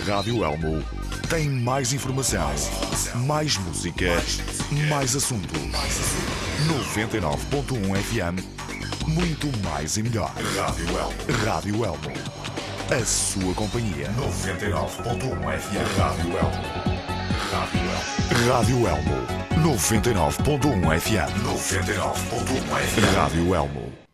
Rádio Elmo tem mais informação, mais música, mais assuntos. 99.1 FM, muito mais e melhor. Rádio Elmo, a sua companhia. 99.1 FM. Rádio Elmo, 99.1 FM. 99.1 FM. Rádio Elmo.